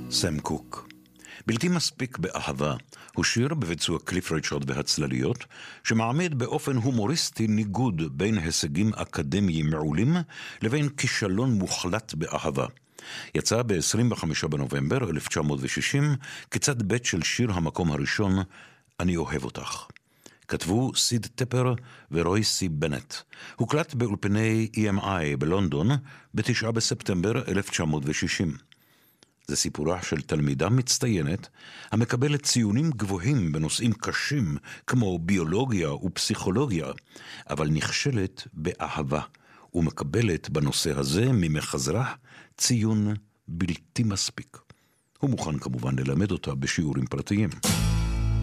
סם קוק. בלתי מספיק באהבה הוא שיר בביצוע קליף ריצ'רד והצלליות, שמעמיד באופן הומוריסטי ניגוד בין הישגים אקדמיים מעולים לבין כישלון מוחלט באהבה. יצא ב-25 בנובמבר 1960 כצד ב' של שיר המקום הראשון, אני אוהב אותך. כתבו סיד טפר ורוי סי בנט. הוקלט באולפני EMI בלונדון ב-9 בספטמבר 1960. זה סיפורה של תלמידה מצטיינת המקבלת ציונים גבוהים בנושאים קשים כמו ביולוגיה ופסיכולוגיה, אבל נכשלת באהבה ומקבלת בנושא הזה ממחזרה ציון בלתי מספיק. הוא מוכן כמובן ללמד אותה בשיעורים פרטיים.